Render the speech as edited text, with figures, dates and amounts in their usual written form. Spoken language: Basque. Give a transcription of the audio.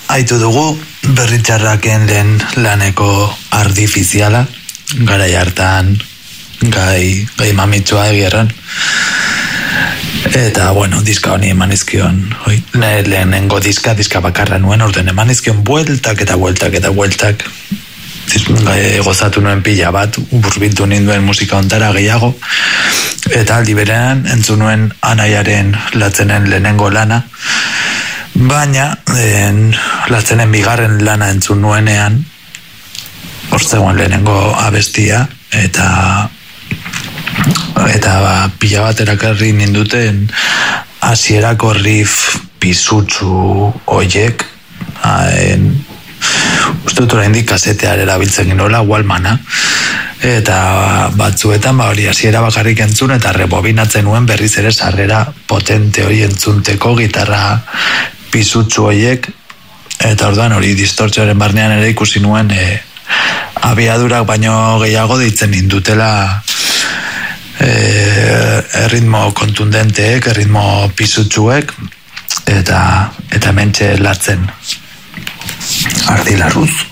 aitu dugu Berritxarraken lehen laneko artifiziala, garai hartan gai mamitsua egierran. Eta, bueno, diska honi eman izkion, lehenengo diska bakarra nuen, orden eman izkion bueltak, gozatu nuen pila bat, burbiltu ninduen musika ontara gehiago, eta aldi berean entzun nuen Anaiaren Latzenen lehenengo lana, baina Latzenen bigarren lana entzun nuenean, hortzegoen lehenengo abestia, eta pila bat erakarri ninduten hasierako riff pisutsu oiek, uste dut oraindik kasetear erabiltzen ginola, Walmana, eta batzuetan hori hasiera bakarrik entzun eta rebobinatzen nuen berriz ere sarrera potente hori entzunteko gitarra pisutsu oiek, eta orduan hori distortzioaren barnean ere ikusi nuen abiadurak baino gehiago deitzen nindutela erritmo kontundenteek, erritmo pisutsuek, eta mentxe Latzen Ardi Larruz.